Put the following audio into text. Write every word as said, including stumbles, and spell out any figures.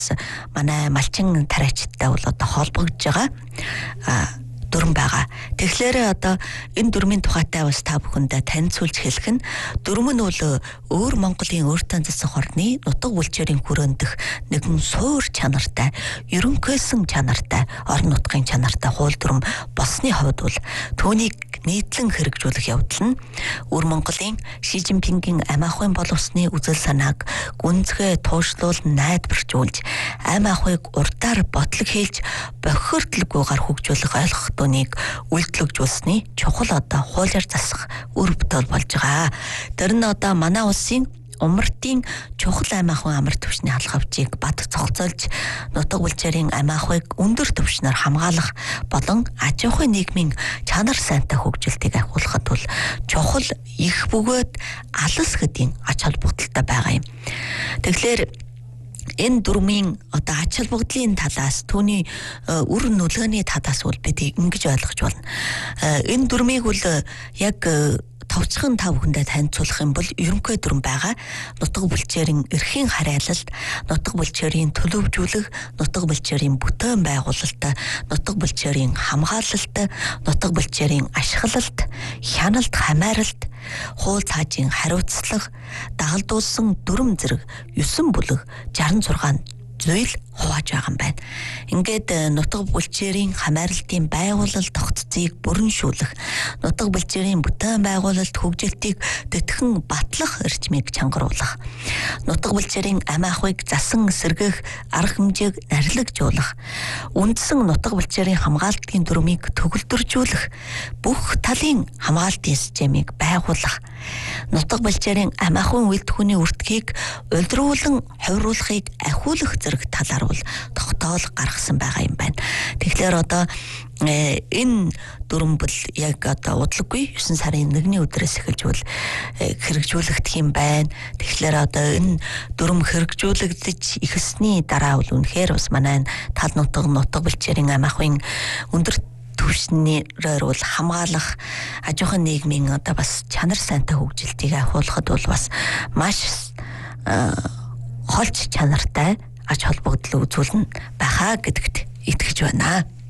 манай малчин тариачтай бол одоо холбогдож байгаа дүрм байгаа. Тэгэхээр одоо энэ дүрмийн тухайтай бас та бүхэндээ танилцуулж хэлэх нь дүрм нь бол өөр Монголын өөртөө засах орны нутаг бүлчээрийн хүрээндх нэгэн суур чанартай, ерөнхийсэн чанартай, орон нутгийн чанартай хууль дүрм болсны хувьд бол түүнийг нийтлэн хэрэгжүүлэх явдал нь өөр Монголын Ши Жинпингийн ам ахуйн боловсны үзэл санааг гүнзгий туушлуулан найдваржуулж, ам ахуйг урдаар бодлого хийж бохирдлоггүйгээр хөгжүүлэх ойлгох түүнийг үйлдэлжүүлсний чухал одоо хуулиар засах үр бүтээл болж байгаа. Тэр нь одоо манай улсын умартын чухал ам ахуйн амар түвшний халахвчийг бат цогцолж, нутаг бүлчээрийн ам ахуйг өндөр түвшнээр хамгаалах болон аж ахуйн нийгмийн чанар сайнтай хөгжилтийг ахиулахад бол чухал их бөгөөд алс хэдийн ач холбогдолтой байгаа юм. Тэгэхээр энэ дүрмийн одоо ач холбогдлын талаас, түүний үр нөлөөний талаас бол бид ингэж ойлгож байна. Энэ дүрмийг бол яг товчхон та бүхэндээ танилцуулах юм бол ерөнхий дүрм байгаа. Нутаг бүлчээрийн эрхийн харьяалалд, нутаг бүлчээрийн төлөвжүүлэх, нутаг бүлчээрийн бүтээн байгуулалт, нутаг бүлчээрийн хамгаалалт, нутаг бүлчээрийн ашиглалт, хяналт, хамааралт, хууль цаажийн хариуцлага, дагалдуулсан дүрм зэрэг девять бүлэг шестьдесят шесть зүйл хувааж байгаа юм байна. Ингээд нутаг бүлчээрийн хамааралтын байгуулалт тогтцыг бүрэншүүлэх, нутаг бүлчээрийн бүтээн байгуулалт хөгжилтийг тэтгэн батлах эрчмийг чангаруулах, нутаг бүлчээрийн ам ахуйг засан сэргэх арга хэмжээг нарлагжуулах, үндсэн нутаг бүлчээрийн хамгаалтын дүрмийг төгөлдржүүлэх, бүх талын хамгаалтын системийг байгуулах, нутаг бүлчээрийн ам ахуйн үйлдвэрийн үртгийг улируулан хувируулахыг ахиулах зэрэг талаар бол тогтоол гаргасан байгаа юм байна. Тэгэхээр одоо энэ дүрм бол яг одоо удалгүй девять сарын нэгний өдрөөс эхэлж бол хэрэгжүүлэгдэх юм байна. Тэгэхээр одоо энэ дүрм хэрэгжүүлэгдэж ихсний дараа бол үнэхээр бас манай тал нутаг нутаг бүлчээрийн ам ахуйн өндөр түвшнээр бол хамгаалах, аж ахуйн нийгмийн одоо бас чанар сайнтай хөгжилтийг ахиулахад бол бас маш холч чанартай ач холбогдол үзүүлнэ байхаа гэдэгт итгэж байна.